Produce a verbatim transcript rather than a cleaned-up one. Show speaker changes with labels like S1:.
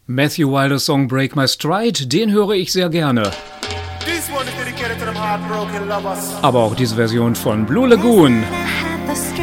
S1: Matthew Wilders Song Break My Stride, den höre ich sehr gerne. Aber auch diese Version von Blue Lagoon.